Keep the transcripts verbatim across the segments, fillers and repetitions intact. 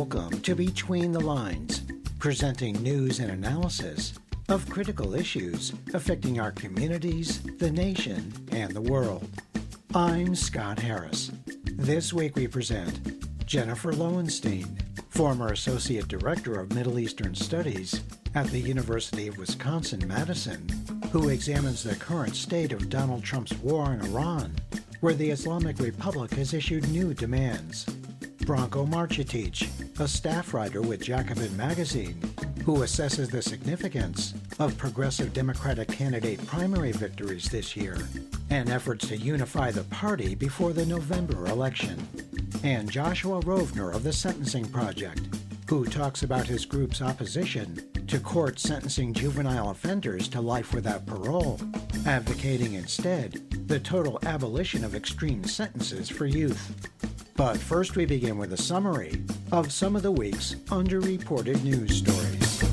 Welcome to Between the Lines, presenting news and analysis of critical issues affecting our communities, the nation, and the world. I'm Scott Harris. This week we present Jennifer Lowenstein, former Associate Director of Middle Eastern Studies at the University of Wisconsin-Madison, who examines the current state of Donald Trump's war in Iran, where the Islamic Republic has issued new demands. Branko Marcetic, a staff writer with Jacobin Magazine, who assesses the significance of progressive Democratic candidate primary victories this year and efforts to unify the party before the November election. And Joshua Rovner of the Sentencing Project, who talks about his group's opposition to court sentencing juvenile offenders to life without parole, advocating instead the total abolition of extreme sentences for youth. But first we begin with a summary of some of the week's underreported news stories.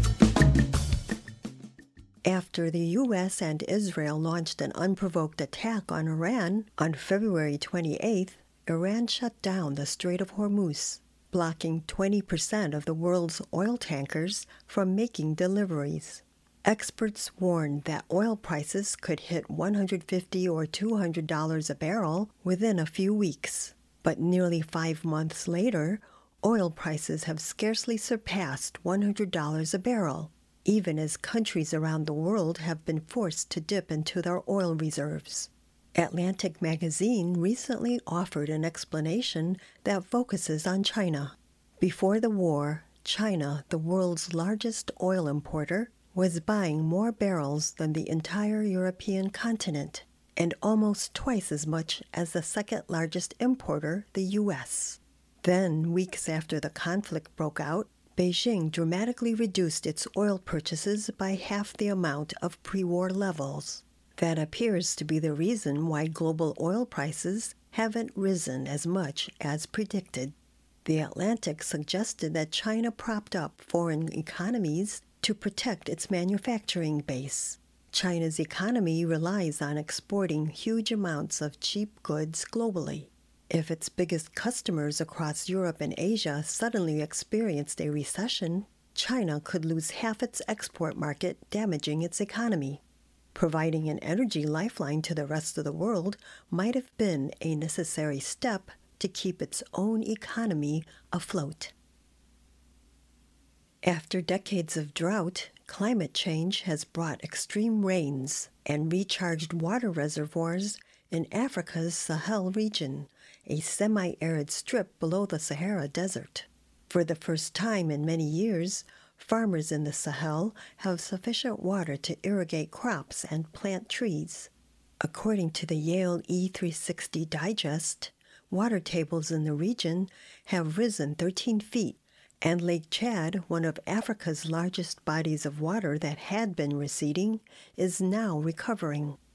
After the U S and Israel launched an unprovoked attack on Iran on February twenty-eighth, Iran shut down the Strait of Hormuz, blocking twenty percent of the world's oil tankers from making deliveries. Experts warned that oil prices could hit one hundred fifty dollars or two hundred dollars a barrel within a few weeks. But nearly five months later, oil prices have scarcely surpassed one hundred dollars a barrel, even as countries around the world have been forced to dip into their oil reserves. Atlantic Magazine recently offered an explanation that focuses on China. Before the war, China, the world's largest oil importer, was buying more barrels than the entire European continent, and almost twice as much as the second largest importer, the U S. Then, weeks after the conflict broke out, Beijing dramatically reduced its oil purchases by half the amount of pre-war levels. That appears to be the reason why global oil prices haven't risen as much as predicted. The Atlantic suggested that China propped up foreign economies to protect its manufacturing base. China's economy relies on exporting huge amounts of cheap goods globally. If its biggest customers across Europe and Asia suddenly experienced a recession, China could lose half its export market, damaging its economy. Providing an energy lifeline to the rest of the world might have been a necessary step to keep its own economy afloat. After decades of drought, climate change has brought extreme rains and recharged water reservoirs in Africa's Sahel region, a semi-arid strip below the Sahara Desert. For the first time in many years, farmers in the Sahel have sufficient water to irrigate crops and plant trees. According to the Yale E three sixty Digest, water tables in the region have risen thirteen feet, and Lake Chad, one of Africa's largest bodies of water that had been receding, is now recovering.